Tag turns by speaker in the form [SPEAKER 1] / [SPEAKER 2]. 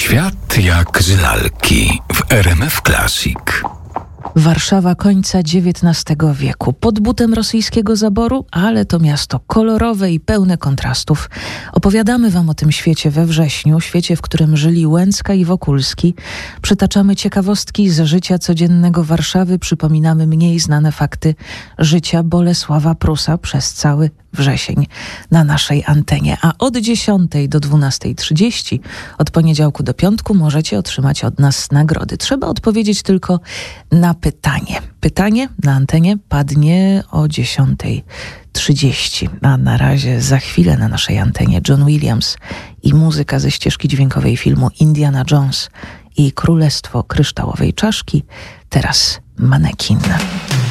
[SPEAKER 1] Świat jak z lalki w RMF Classic.
[SPEAKER 2] Warszawa końca XIX wieku. Pod butem rosyjskiego zaboru, ale to miasto kolorowe i pełne kontrastów. Opowiadamy wam o tym świecie we wrześniu, świecie, w którym żyli Łęcka i Wokulski. Przytaczamy ciekawostki z życia codziennego Warszawy, przypominamy mniej znane fakty życia Bolesława Prusa przez cały wrzesień na naszej antenie. A od 10 do 12:30, od poniedziałku do piątku możecie otrzymać od nas nagrody. Trzeba odpowiedzieć tylko na pytanie. Pytanie na antenie padnie o 10:30. A na razie za chwilę na naszej antenie John Williams i muzyka ze ścieżki dźwiękowej filmu Indiana Jones i Królestwo Kryształowej Czaszki. Teraz Manekin.